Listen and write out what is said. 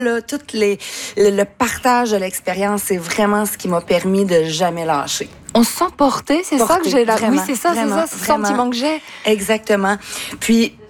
là, le partage de l'expérience, c'est vraiment ce qui m'a permis de jamais lâcher. On se sent porté, c'est ça que j'ai là. Vraiment, Oui, c'est ça, vraiment, c'est ça, ce sentiment que j'ai. Exactement. Puis,